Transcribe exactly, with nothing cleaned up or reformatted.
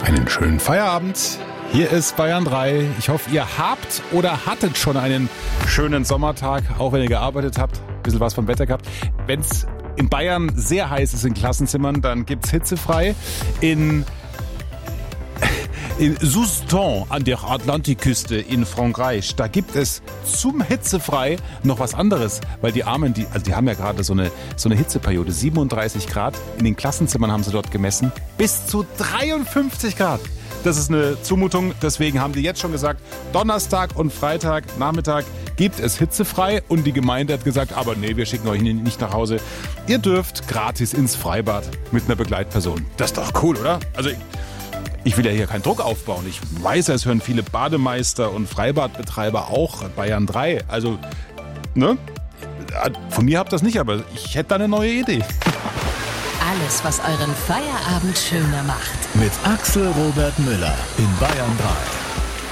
Einen schönen Feierabend. Hier ist Bayern drei. Ich hoffe, ihr habt oder hattet schon einen schönen Sommertag, auch wenn ihr gearbeitet habt. Ein bisschen was vom Wetter gehabt. Wenn es in Bayern sehr heiß ist in Klassenzimmern, dann gibt's hitzefrei. In In Soustons an der Atlantikküste in Frankreich, da gibt es zum Hitzefrei noch was anderes, weil die Armen, die, also die haben ja gerade so eine, so eine Hitzeperiode, siebenunddreißig Grad, in den Klassenzimmern haben sie dort gemessen, bis zu dreiundfünfzig Grad. Das ist eine Zumutung, deswegen haben die jetzt schon gesagt, Donnerstag und Freitag, Nachmittag gibt es hitzefrei und die Gemeinde hat gesagt, aber nee, wir schicken euch nicht nach Hause. Ihr dürft gratis ins Freibad mit einer Begleitperson. Das ist doch cool, oder? Also ich will ja hier keinen Druck aufbauen. Ich weiß, es hören viele Bademeister und Freibadbetreiber auch Bayern drei. Also, ne? Von mir habt ihr das nicht, aber ich hätte da eine neue Idee. Alles, was euren Feierabend schöner macht. Mit Axel Robert Müller in Bayern drei.